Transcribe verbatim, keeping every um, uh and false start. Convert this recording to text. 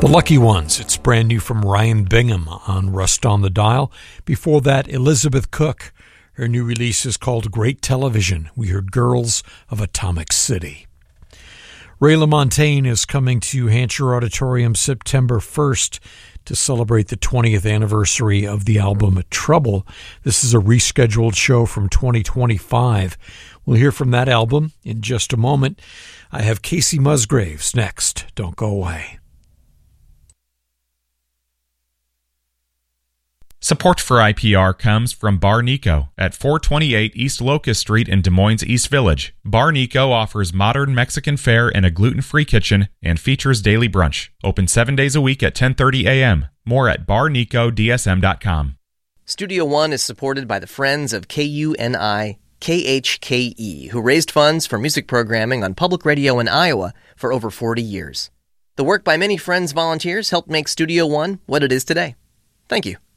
The Lucky Ones, it's brand new from Ryan Bingham on Rust on the Dial. Before that, Elizabeth Cook. Her new release is called Great Television. We heard Girls of Atomic City. Ray LaMontagne is coming to Hampshire Auditorium September first to celebrate the twentieth anniversary of the album Trouble. This is a rescheduled show from twenty twenty-five. We'll hear from that album in just a moment. I have Casey Musgraves next. Don't go away. Support for I P R comes from Bar Nico at four twenty-eight East Locust Street in Des Moines East Village. Bar Nico offers modern Mexican fare and a gluten-free kitchen and features daily brunch. Open seven days a week at ten thirty a.m. More at bar nico d s m dot com. Studio One is supported by the Friends of K U N I K H K E, who raised funds for music programming on public radio in Iowa for over forty years. The work by many Friends volunteers helped make Studio One what it is today. Thank you.